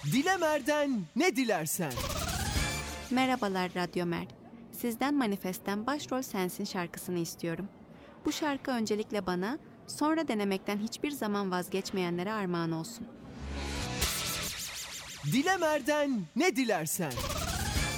Dilemer'den ne dilersen. Merhabalar Radyo Mer. Sizden Manifest'ten Başrol Sensin şarkısını istiyorum. Bu şarkı öncelikle bana, sonra denemekten hiçbir zaman vazgeçmeyenlere armağan olsun. Dilemer'den ne dilersen.